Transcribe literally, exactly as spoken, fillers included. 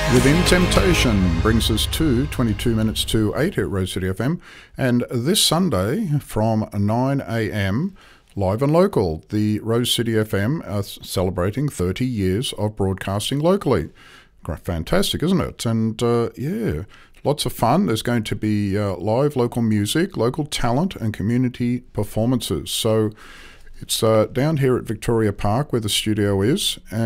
Within Temptation brings us to twenty-two minutes to eight here at Rose City F M. And this Sunday from nine a m, live and local, the Rose City F M are celebrating thirty years of broadcasting locally. Fantastic, isn't it? And uh, yeah, lots of fun. There's going to be uh, live local music, local talent and community performances. So it's uh, down here at Victoria Park where the studio is. And